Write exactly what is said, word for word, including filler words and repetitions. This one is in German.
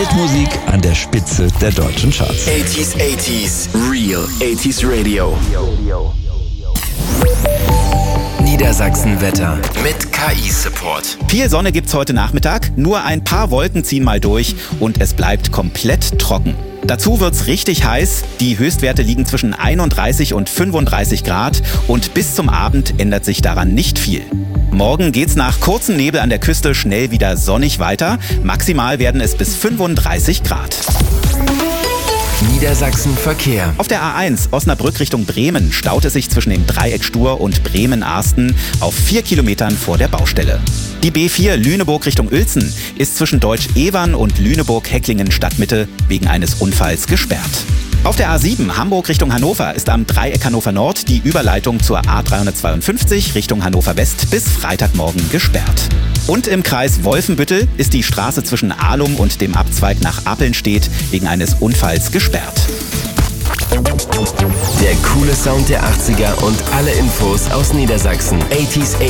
Weltmusik an der Spitze der deutschen Charts. achtziger, achtziger, Real achtziger Radio. Niedersachsen-Wetter mit K I-Support. Viel Sonne gibt's heute Nachmittag, nur ein paar Wolken ziehen mal durch und es bleibt komplett trocken. Dazu wird's richtig heiß, die Höchstwerte liegen zwischen einunddreißig und fünfunddreißig Grad und bis zum Abend ändert sich daran nicht viel. Morgen geht's nach kurzem Nebel an der Küste schnell wieder sonnig weiter, maximal werden es bis fünfunddreißig Grad. Niedersachsen Verkehr. Auf der A eins Osnabrück Richtung Bremen staut es sich zwischen dem Dreieck Stur und Bremen-Arsten auf vier Kilometern vor der Baustelle. Die B vier Lüneburg Richtung Uelzen ist zwischen Deutsch-Evern und Lüneburg-Hecklingen Stadtmitte wegen eines Unfalls gesperrt. Auf der A sieben Hamburg Richtung Hannover ist am Dreieck Hannover Nord die Überleitung zur A dreihundertzweiundfünfzig Richtung Hannover West bis Freitagmorgen gesperrt. Und im Kreis Wolfenbüttel ist die Straße zwischen Ahlum und dem Abzweig nach Appelnstedt wegen eines Unfalls gesperrt. Der coole Sound der achtziger und alle Infos aus Niedersachsen. achtziger